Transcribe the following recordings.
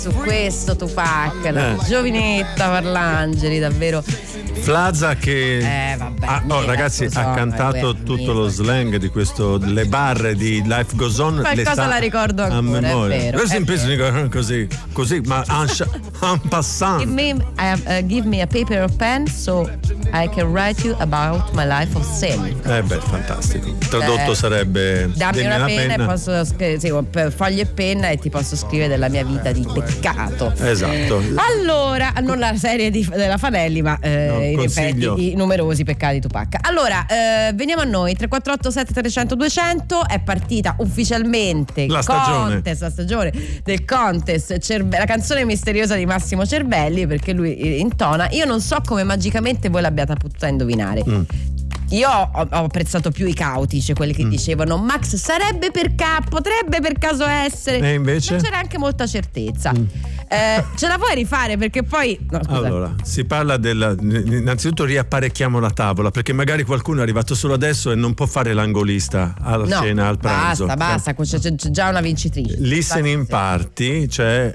su questo Tupac, la giovinetta Parlangeli, davvero. Flaza che ragazzi ha cantato tutto lo slang di questo, le barre di Life Goes On. Qualcosa la ricordo ancora, è vero. Così, ma en passant. Give me a paper or pen so I can write you about my life of sin. Fantastico. Tradotto sarebbe dammi una penna e posso foglio e penna e ti posso scrivere della mia vita di peccato. Esatto. Allora, non la serie della Fanelli, ma in effetti i numerosi peccati di Tupac. Allora, veniamo a noi. 348-7300-200 è partita ufficialmente la stagione del contest la canzone misteriosa di Massimo Cervelli, perché lui intona. Io non so come magicamente voi l'abbiate potuta indovinare. Io ho apprezzato più i cauti, cioè quelli che dicevano Max potrebbe per caso essere, e invece ma c'era anche molta certezza. Ce la puoi rifare, perché poi allora si parla innanzitutto riapparecchiamo la tavola, perché magari qualcuno è arrivato solo adesso e non può fare l'angolista alla cena, al pranzo. Basta, c'è già una vincitrice. Listening party, cioè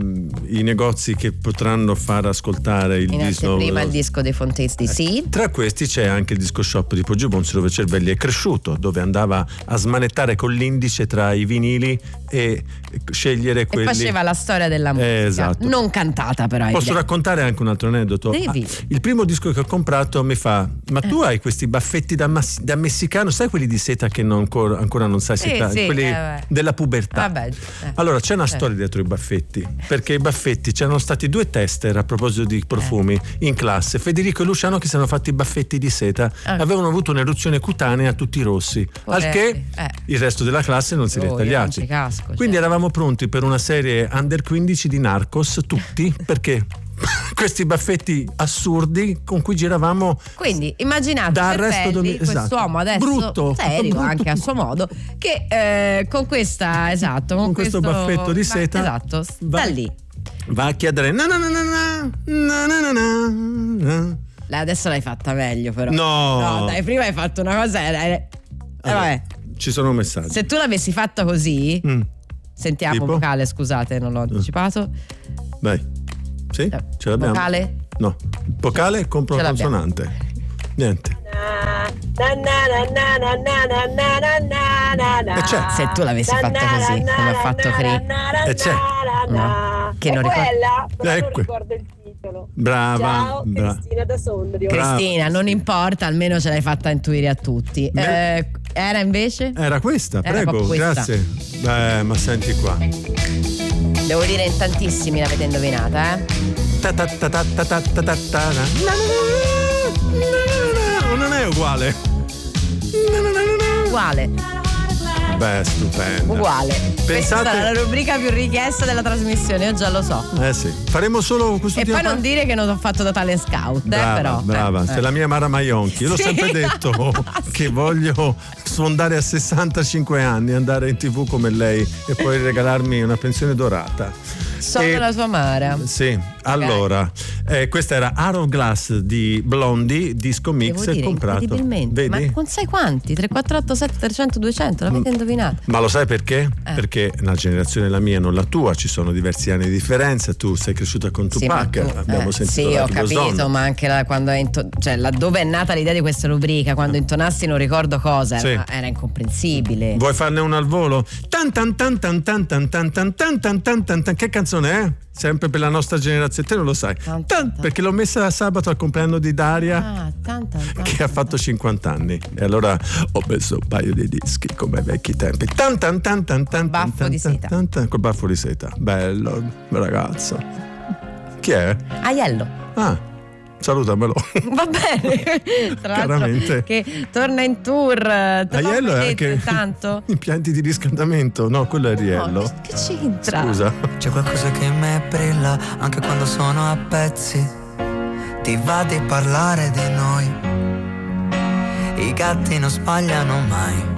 i negozi che potranno far ascoltare il disco, prima il disco dei Fontaines DC. Tra questi c'è anche il disco shop di Poggibonsi, dove Cervelli è cresciuto, dove andava a smanettare con l'indice tra i vinili e scegliere quelli. E faceva la storia della musica, esatto. Non cantata però. Posso raccontare anche un altro aneddoto? Il primo disco che ho comprato mi fa: ma tu hai questi baffetti da messicano, sai quelli di seta che ancora non sai quelli della pubertà. Allora c'è una storia dietro i baffetti, perché i baffetti c'erano stati 2 tester a proposito di profumi in classe, Federico e Luciano, che si erano fatti i baffetti di seta, avevano avuto un'eruzione cutanea tutti rossi, al che il resto della classe non si li è tagliati. Quindi eravamo pronti per una serie under 15 di Narcos, tutti, perché questi baffetti assurdi con cui giravamo. Quindi immaginate Cervelli, quest'uomo adesso brutto, anche a suo modo, che con questa con questo baffetto di seta sta lì, va a chiedere adesso l'hai fatta meglio, però no dai, prima hai fatto una cosa vabbè. Ci sono messaggi. Se tu l'avessi fatta così, sentiamo tipo? Vocale, scusate, non l'ho anticipato. Vai. Sì? Ce l'abbiamo. Vocale? No. Vocale, compro una consonante. Niente. E c'è. Se tu l'avessi fatta così, come ha fatto Cree. E c'è. No. Che non ricordo il titolo. Brava. Cristina da Sondrio. Cristina, non importa, almeno ce l'hai fatta intuire a tutti. Era invece? Era questa, prego, grazie. Ma senti qua. Devo dire in tantissimi l'avete indovinata, Non è uguale. Uguale. Beh, stupendo. Uguale. Questa sarà la rubrica più richiesta della trasmissione, io già lo so. Sì. Faremo solo questo. E poi non dire che non ho fatto da talent scout, però. Brava, sei la mia Mara Maionchi. Io l'ho sempre detto che voglio sfondare a 65 anni, andare in TV come lei e poi regalarmi una pensione dorata. Sono la sua Mara. Sì, allora, questa era Hourglass di Blondie, disco mix. Devo dire, comprato. Incredibilmente. Vedi? Ma non sai quanti? 348-7300-200, l'avete indovinato? Ma lo sai perché? Perché una generazione la mia, non la tua, ci sono diversi anni di differenza. Tu sei cresciuta con Tupac, abbiamo sentito. Sì, ho capito, ma anche quando laddove è nata l'idea di questa rubrica, quando intonassi non ricordo cosa, era incomprensibile. Vuoi farne una al volo? Che canzone è? Sempre per la nostra generazione, te non lo sai. Perché l'ho messa sabato al compleanno di Daria, che ha fatto 50 anni. E allora ho messo un paio di dischi come ai vecchi tempi. Baffo di seta. Col baffo di seta. Bello, ragazzo. Chi è? Aiello. Salutamelo. Va bene. Tra l'altro che torna in tour. Aiello è anche tanto impianti di riscaldamento. No, quello è Riello. No, che c'entra? Scusa. C'è qualcosa che in me brilla anche quando sono a pezzi. Ti va di parlare di noi. I gatti non sbagliano mai.